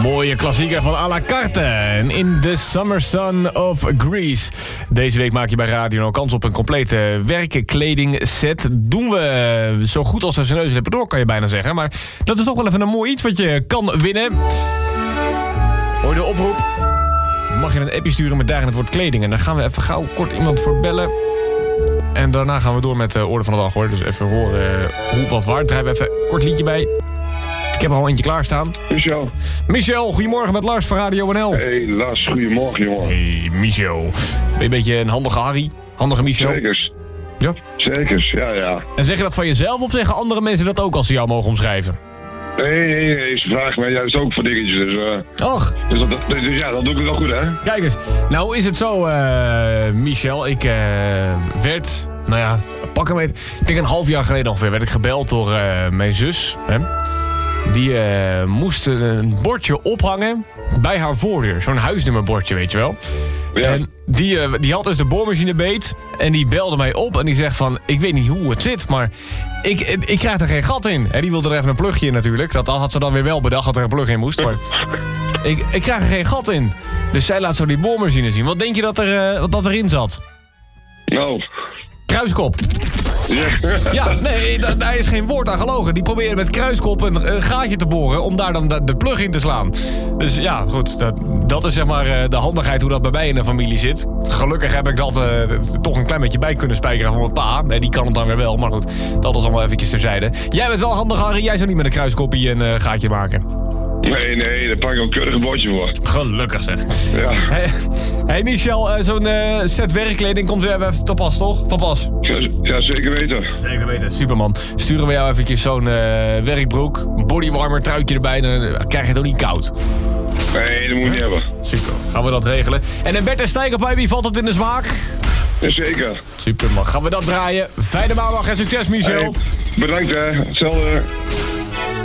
Mooie klassieker van à la carte. In the Summer Sun of Greece. Deze week maak je bij Radio Nou kans op een complete werkkledingset. Doen we zo goed als een neus hebben door, kan je bijna zeggen. Maar dat is toch wel even een mooi iets wat je kan winnen. Hoor je de oproep? Mag je een appje sturen met daarin het woord kleding. En dan gaan we even gauw kort iemand voor bellen. En daarna gaan we door met de orde van de dag, hoor. Dus even horen hoe wat waard. Draaien we even een kort liedje bij. Ik heb er al eentje klaarstaan. Michel, goedemorgen met Lars van Radio NL. Hey Lars, goedemorgen jongen. Hey Michel. Ben je een beetje een handige Harry? Handige Michel? Zekers. Ja? Zekers, ja. En zeg je dat van jezelf of zeggen andere mensen dat ook als ze jou mogen omschrijven? Nee, ze vragen mij juist ook voor dingetjes. Dus, Och. dus ja, dan doe ik het wel goed, hè? Kijk eens. Nou is het zo, Michel. Ik werd, pak hem even. Ik denk een half jaar geleden ongeveer werd ik gebeld door mijn zus. Hè? Die moest een bordje ophangen bij haar voordeur. Zo'n huisnummerbordje, weet je wel. Ja. En die had dus de boormachine beet. En die belde mij op en die zegt van... Ik weet niet hoe het zit, maar ik krijg er geen gat in. En die wilde er even een plugje in natuurlijk. Dat had ze dan weer wel bedacht dat er een plug in moest. Maar ik krijg er geen gat in. Dus zij laat zo die boormachine zien. Wat denk je dat erin zat? Nou... Kruiskop. Ja, nee, daar is geen woord aan gelogen. Die proberen met kruiskop een gaatje te boren om daar dan de plug in te slaan. Dus ja, goed, dat is zeg maar de handigheid hoe dat bij mij in de familie zit. Gelukkig heb ik dat toch een klein beetje bij kunnen spijkeren van mijn pa. Nee, die kan het dan weer wel, maar goed, dat is allemaal eventjes terzijde. Jij bent wel handig, Harry. Jij zou niet met een kruiskoppie een gaatje maken. Nee, daar pak ik een keurig bordje voor. Gelukkig zeg. Ja. Hey Michel, zo'n set werkkleding komt weer even te pas, toch? Van pas. Ja, zeker weten. Zeker weten, superman. Sturen we jou eventjes zo'n werkbroek, een bodywarmer, truitje erbij, dan krijg je het ook niet koud. Nee, dat moet je niet hebben. Super, gaan we dat regelen. En Bert en Stijgerpij, wie valt het in de smaak? Jazeker. Superman, gaan we dat draaien. Fijne maandag en succes, Michel. Hey, bedankt hè, hetzelfde.